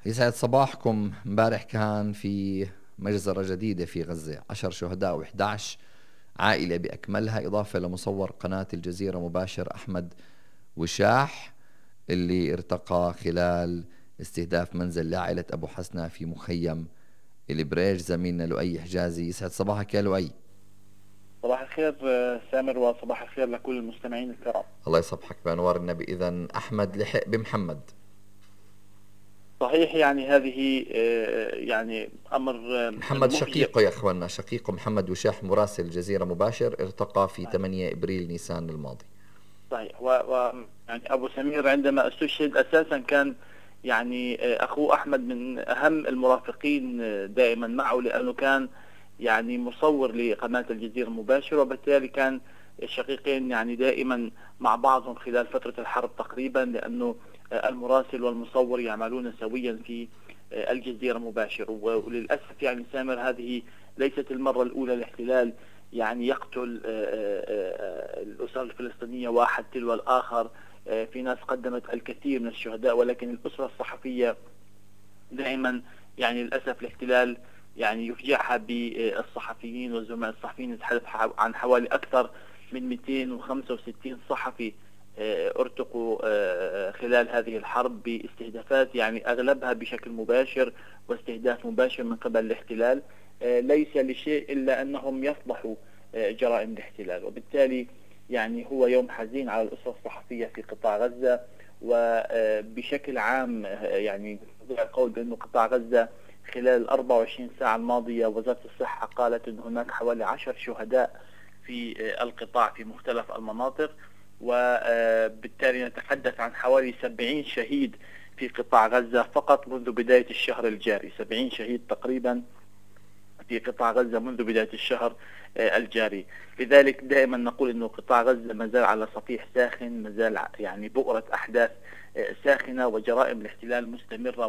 يسعد صباحكم. امبارح كان في مجزرة جديدة في غزة، 10 شهداء و11 عائلة بأكملها، إضافة لمصور قناة الجزيرة مباشر أحمد وشاح اللي ارتقى خلال استهداف منزل لعائلة أبو حسنة في مخيم البريج. زميلنا لؤي حجازي، يسعد صباحك يا لؤي. صباح الخير سامر، وصباح الخير لكل المستمعين الكرام. الله يصبحك بأنوار النبي. إذن أحمد لحق بمحمد. صحيح، يعني هذه يعني أمر محمد مفجع. شقيقه يا أخوانا، شقيقه محمد وشاح مراسل الجزيرة مباشر، ارتقى في 8 إبريل نيسان الماضي. صحيح، يعني أبو سمير عندما استشهد أساسا كان يعني أخوه أحمد من أهم المرافقين دائما معه، لأنه كان يعني مصور لقناة الجزيرة المباشر، وبالتالي كان الشقيقين يعني دائما مع بعضهم خلال فترة الحرب تقريبا، لأنه المراسل والمصور يعملون سويا في الجزيرة مباشر. وللأسف يعني سامر، هذه ليست المرة الأولى الاحتلال يعني يقتل الأسر الفلسطينية واحد تلو الآخر. في ناس قدمت الكثير من الشهداء، ولكن الأسرة الصحفية دائما يعني للأسف الاحتلال يعني يفجعها بالصحفيين والزملاء الصحفيين. نتحدث عن حوالي أكثر من 265 صحفي ارتقوا خلال هذه الحرب باستهدافات، يعني أغلبها بشكل مباشر واستهداف مباشر من قبل الاحتلال. ليس لشيء إلا أنهم يفضحوا جرائم الاحتلال. وبالتالي يعني هو يوم حزين على الأسرة الصحفية في قطاع غزة وبشكل عام. يعني القول بأن قطاع غزة خلال 24 ساعة الماضية وزارة الصحة قالت أن هناك حوالي 10 شهداء في القطاع في مختلف المناطق، وبالتالي نتحدث عن حوالي 70 شهيد في قطاع غزة فقط منذ بداية الشهر الجاري. 70 شهيد تقريبا في قطاع غزة منذ بداية الشهر الجاري. لذلك دائما نقول أنه قطاع غزة ما زال على صفيح ساخن، ما زال يعني بؤرة أحداث ساخنة، وجرائم الاحتلال مستمرة